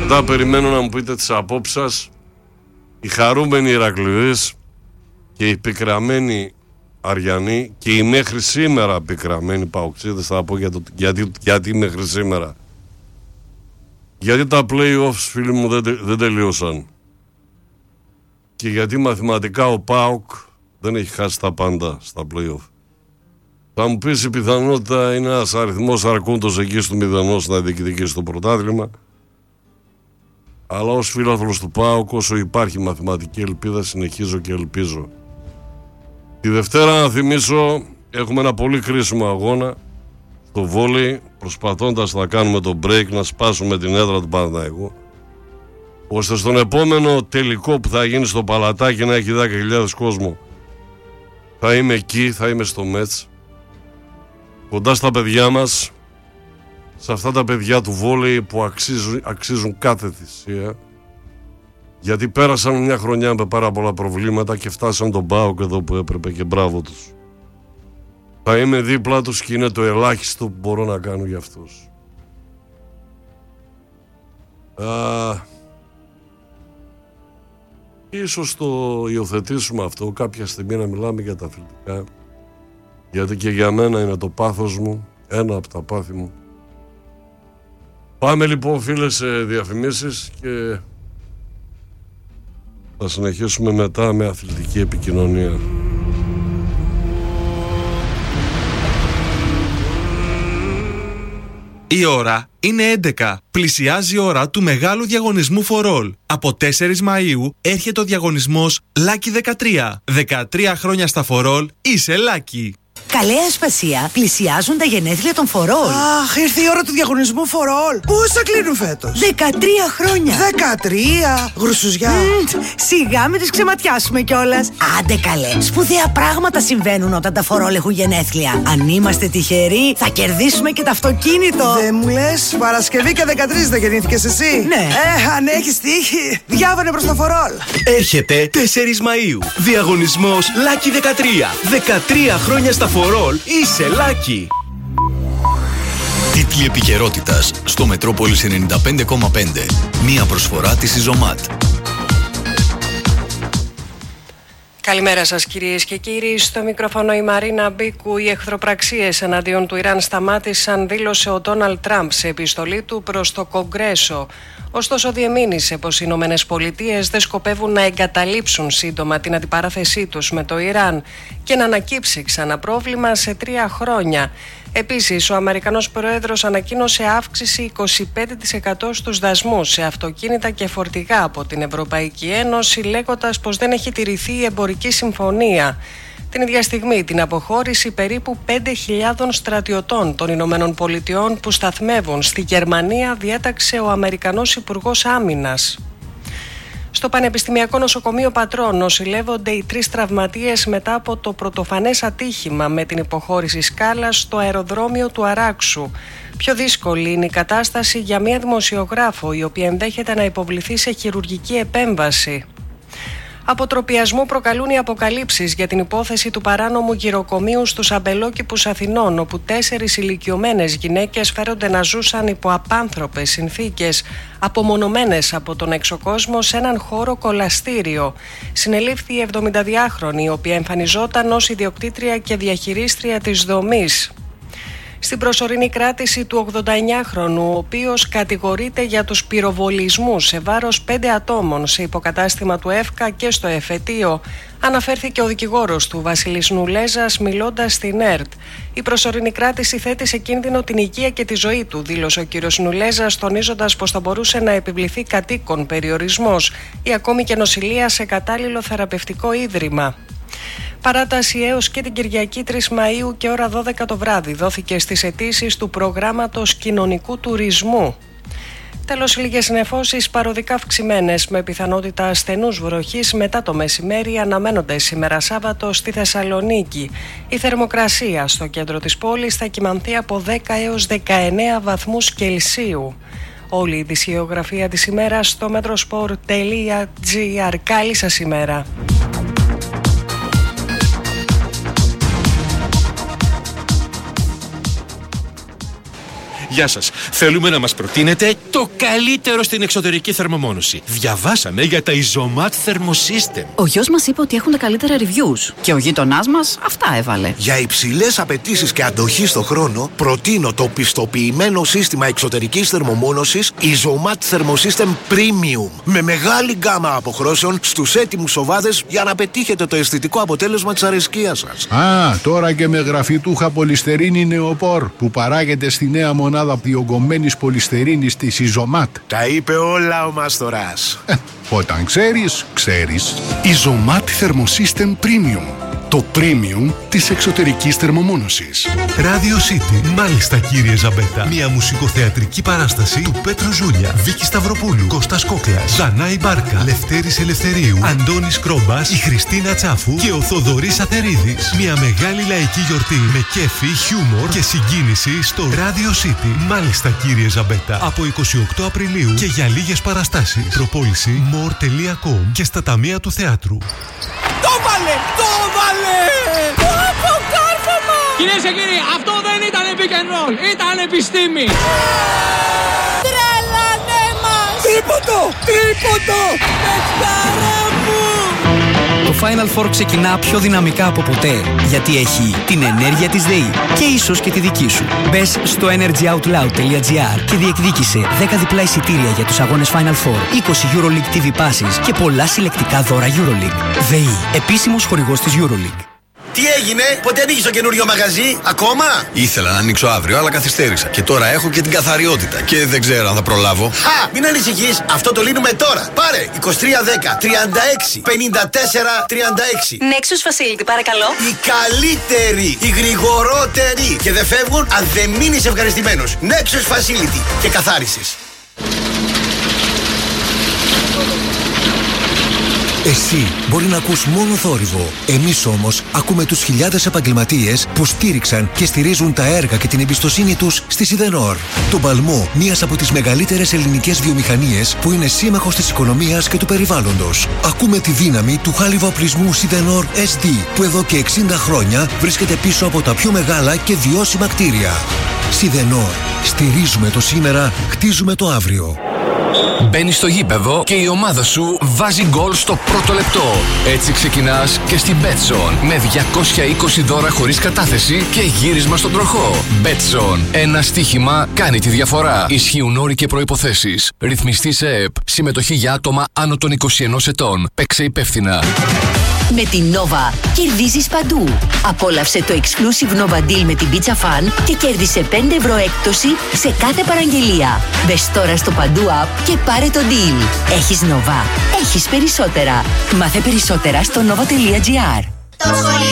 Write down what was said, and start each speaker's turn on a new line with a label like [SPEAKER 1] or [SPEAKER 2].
[SPEAKER 1] Μετά περιμένω να μου πείτε τις απόψεις σας. Οι χαρούμενοι Ηρακλειοείς και οι πικραμένοι Αριανοί και οι μέχρι σήμερα πικραμένοι Παοξίδες. Θα πω γιατί μέχρι σήμερα. Γιατί τα play-offs, φίλοι μου, δεν τελείωσαν. Και γιατί μαθηματικά ο ΠΑΟΚ δεν έχει χάσει τα πάντα στα play-off. Θα μου πεις η πιθανότητα είναι ένας αριθμός αρκούντος εκεί στο μηδενός να διεκδικήσει το πρωτάθλημα. Αλλά ως φίλαθλος του ΠΑΟΚ, όσο υπάρχει μαθηματική ελπίδα, συνεχίζω και ελπίζω. Τη Δευτέρα, να θυμίσω, έχουμε ένα πολύ κρίσιμο αγώνα στο βόλεϊ, προσπαθώντας να κάνουμε το break, να σπάσουμε την έδρα του Παναθηναϊκού, ώστε στον επόμενο τελικό που θα γίνει στο Παλατάκι να έχει 10.000 κόσμο. Θα είμαι εκεί, θα είμαι στο Μέτς, κοντά στα παιδιά μας, σε αυτά τα παιδιά του βόλεϊ που αξίζουν κάθε θυσία, γιατί πέρασαν μια χρονιά με πάρα πολλά προβλήματα και φτάσαν τον ΠΑΟΚ εδώ που έπρεπε και μπράβο τους. Θα είμαι δίπλα τους και είναι το ελάχιστο που μπορώ να κάνω για αυτούς. Ίσως το υιοθετήσουμε αυτό κάποια στιγμή, να μιλάμε για τα αθλητικά, γιατί και για μένα είναι το πάθος μου, ένα από τα πάθη μου. Πάμε λοιπόν, φίλες, σε διαφημίσεις και θα συνεχίσουμε μετά με αθλητική επικοινωνία.
[SPEAKER 2] Η ώρα είναι 11. Πλησιάζει η ώρα του μεγάλου διαγωνισμού For All. Από 4 Μαΐου έρχεται ο διαγωνισμός Lucky 13. 13 χρόνια στα For All είσαι Lucky.
[SPEAKER 3] Καλέ Ασπασία, πλησιάζουν τα γενέθλια των For All.
[SPEAKER 4] Αχ, ήρθε η ώρα του διαγωνισμού For All. Πόσα κλείνουν φέτος?
[SPEAKER 3] 13 χρόνια.
[SPEAKER 4] 13, γρουσουζιά.
[SPEAKER 3] Σιγά με τις ξεματιάσουμε κιόλας. Άντε καλέ, σπουδαία πράγματα συμβαίνουν όταν τα For All έχουν γενέθλια. Αν είμαστε τυχεροί, θα κερδίσουμε και το αυτοκίνητο.
[SPEAKER 4] Δεν μου λες, Παρασκευή και 13 δεν γεννήθηκες εσύ?
[SPEAKER 3] Ναι.
[SPEAKER 4] Αν έχεις τύχη, διάβανε προς το For All.
[SPEAKER 5] Έρχεται 4 Μαΐου. Διαγωνισμός Lucky 13. 13 χρόνια στα For All είσαι Lucky. Τίτλοι επικαιρότητας στο Μετρόπολης 95,5. Μία προσφορά της Ιζωμάτ.
[SPEAKER 6] Καλημέρα σας κυρίες και κύριοι. Στο μικρόφωνο η Μαρίνα Μπίκου. Οι εχθροπραξίες εναντίον του Ιράν σταμάτησαν, δήλωσε ο Ντόναλντ Τραμπ σε επιστολή του προς το Κογκρέσο. Ωστόσο, διεμήνυσε πως οι Ηνωμένες Πολιτείες δεν σκοπεύουν να εγκαταλείψουν σύντομα την αντιπαράθεσή τους με το Ιράν και να ανακύψει ξανά πρόβλημα σε 3 χρόνια. Επίσης, ο Αμερικανός Πρόεδρος ανακοίνωσε αύξηση 25% στους δασμούς σε αυτοκίνητα και φορτηγά από την Ευρωπαϊκή Ένωση, λέγοντας πως δεν έχει τηρηθεί η εμπορική συμφωνία. Την ίδια στιγμή, την αποχώρηση περίπου 5.000 στρατιωτών των Ηνωμένων Πολιτειών που σταθμεύουν στη Γερμανία διέταξε ο Αμερικανός Υπουργός Άμυνας. Στο Πανεπιστημιακό Νοσοκομείο Πατρών νοσηλεύονται οι 3 τραυματίες μετά από το πρωτοφανές ατύχημα με την υποχώρηση σκάλας στο αεροδρόμιο του Αράξου. Πιο δύσκολη είναι η κατάσταση για μια δημοσιογράφο, η οποία ενδέχεται να υποβληθεί σε χειρουργική επέμβαση. Αποτροπιασμό προκαλούν οι αποκαλύψεις για την υπόθεση του παράνομου γυροκομείου στους Αμπελόκηπους Αθηνών, όπου 4 ηλικιωμένες γυναίκες φέρονται να ζούσαν υπό απάνθρωπες συνθήκες, απομονωμένες από τον εξωκόσμο σε έναν χώρο κολαστήριο. Συνελήφθη η 72χρονη, η οποία εμφανιζόταν ως ιδιοκτήτρια και διαχειρίστρια της δομής. Στην προσωρινή κράτηση του 89χρονου, ο οποίος κατηγορείται για τους πυροβολισμούς σε βάρος 5 ατόμων σε υποκατάστημα του ΕΦΚΑ και στο εφετείο, αναφέρθηκε ο δικηγόρος του Βασίλης Νουλέζας μιλώντας στην ΕΡΤ. Η προσωρινή κράτηση θέτει σε κίνδυνο την υγεία και τη ζωή του, δήλωσε ο κ. Νουλέζας, τονίζοντας πως θα μπορούσε να επιβληθεί κατοίκον περιορισμός ή ακόμη και νοσηλεία σε κατάλληλο θεραπευτικό ίδρυμα. Παράταση έως και την Κυριακή 3 Μαΐου και ώρα 12 το βράδυ δόθηκε στις αιτήσεις του προγράμματος κοινωνικού τουρισμού. Τέλος, λίγες νεφώσεις παροδικά αυξημένες με πιθανότητα ασθενούς βροχής μετά το μεσημέρι αναμένονται σήμερα Σάββατο στη Θεσσαλονίκη. Η θερμοκρασία στο κέντρο της πόλης θα κυμανθεί από 10 έως 19 βαθμούς Κελσίου. Όλη η ειδησιογραφία της ημέρας στο metrosport.gr. Καλή σας ημέρα.
[SPEAKER 7] Γεια σας. Θέλουμε να μας προτείνετε το καλύτερο στην εξωτερική θερμομόνωση. Διαβάσαμε για τα Isomat Thermosystem.
[SPEAKER 8] Ο γιος μας είπε ότι έχουν τα καλύτερα reviews και ο γείτονάς μας αυτά έβαλε.
[SPEAKER 9] Για υψηλές απαιτήσεις και αντοχή στο χρόνο, προτείνω το πιστοποιημένο σύστημα εξωτερικής θερμομόνωσης Isomat Thermosystem Premium. Με μεγάλη γκάμα αποχρώσεων στους έτοιμους σοβάδες για να πετύχετε το αισθητικό αποτέλεσμα της αρεσκίας σας.
[SPEAKER 10] Τώρα και με γραφιτούχα πολυστερίνη νεοπόρ που παράγεται στη νέα μονάδα διογκωμένης πολυστερίνης της Isomat.
[SPEAKER 9] Τα είπε όλα ο Μάστορας.
[SPEAKER 10] Όταν ξέρεις, ξέρεις.
[SPEAKER 11] Isomat Thermosystem Premium. Το premium της εξωτερικής θερμομόνωσης.
[SPEAKER 12] Radio City. Μάλιστα, κύριε Ζαμπέτα. Μια μουσικοθεατρική παράσταση του Πέτρου Ζούλια, Βίκη Σταυροπούλου, Κώστας Κόκλας, Δανάη Μπάρκα, Λευτέρης Ελευθερίου, Αντώνης Κρόμπας, η Χριστίνα Τσάφου και ο Θοδωρής Αθερίδης. Μια μεγάλη λαϊκή γιορτή με κέφι, χιούμορ και συγκίνηση στο Radio City. Μάλιστα, κύριε Ζαμπέτα. Από 28 Απριλίου και για λίγες παραστάσεις. Προπόληση more.com και στα ταμεία του θεάτρου.
[SPEAKER 4] Το βάλε! Το βάλε! Αποκάρφωμα!
[SPEAKER 13] Κυρίες και κύριοι, αυτό δεν ήταν pick and roll, ήταν επιστήμη!
[SPEAKER 4] Τρελανέ μας! Τρίποντο! Τρίποντο! Πεκτάρα μου!
[SPEAKER 14] Το Final Four ξεκινά πιο δυναμικά από ποτέ, γιατί έχει την ενέργεια της ΔΕΗ και ίσως και τη δική σου. Μπες στο energyoutloud.gr και διεκδίκησε 10 διπλά εισιτήρια για τους αγώνες Final Four, 20 EuroLeague TV passes και πολλά συλλεκτικά δώρα EuroLeague. ΔΕΗ, επίσημος χορηγός της EuroLeague.
[SPEAKER 9] Τι έγινε, πότε ανοίγεις το καινούριο μαγαζί, ακόμα?
[SPEAKER 15] Ήθελα να ανοίξω αύριο, αλλά καθυστέρησα. Και τώρα έχω και την καθαριότητα. Και δεν ξέρω αν θα προλάβω.
[SPEAKER 9] Μην ανησυχείς, αυτό το λύνουμε τώρα. Πάρε 2310 36 54 36.
[SPEAKER 16] Nexus Facility, παρακαλώ.
[SPEAKER 9] Οι καλύτεροι, οι γρηγορότεροι. Και δεν φεύγουν αν δεν μείνεις ευχαριστημένος. Nexus Facility και καθάρισες.
[SPEAKER 17] Εσύ μπορεί να ακούς μόνο θόρυβο. Εμείς όμως ακούμε τους χιλιάδες επαγγελματίες που στήριξαν και στηρίζουν τα έργα και την εμπιστοσύνη τους στη Σιδενόρ. Τον παλμό μιας από τις μεγαλύτερες ελληνικές βιομηχανίες που είναι σύμμαχος της οικονομίας και του περιβάλλοντος. Ακούμε τη δύναμη του χάλιβα-οπλισμού Σιδενόρ SD που εδώ και 60 χρόνια βρίσκεται πίσω από τα πιο μεγάλα και βιώσιμα κτίρια. Σιδενόρ. Στηρίζουμε το σήμερα, χτίζουμε το αύριο.
[SPEAKER 18] Μπαίνεις στο γήπεδο και η ομάδα σου βάζει γκολ στο πρώτο λεπτό. Έτσι ξεκινάς και στην Betson με 220 δώρα χωρίς κατάθεση και γύρισμα στον τροχό. Betson. Ένα στοίχημα κάνει τη διαφορά. Ισχύουν όροι και προϋποθέσεις. Ρυθμιστή σε ΕΠ. Συμμετοχή για άτομα άνω των 21 ετών. Παίξε υπεύθυνα.
[SPEAKER 16] Με την Nova κερδίζεις παντού. Απόλαυσε το exclusive Nova Deal με την Pizza Fan και κέρδισε 5 ευρώ έκπτωση σε κάθε παραγγελία. Μπες τώρα στο Παντού App και πάρε το deal. Έχεις Nova. Έχεις περισσότερα. Μάθε περισσότερα στο nova.gr.